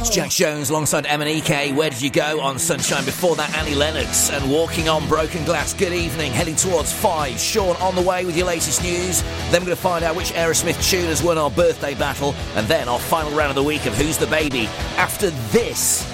Jack Jones alongside M&EK, Where Did You Go on Sunshine. Before that, Annie Lennox and Walking on Broken Glass. Good evening, heading towards 5. Sean on the way with your latest news. Then we're going to find out which Aerosmith tune has won our birthday battle. And then our final round of the week of Who's the Baby. After this...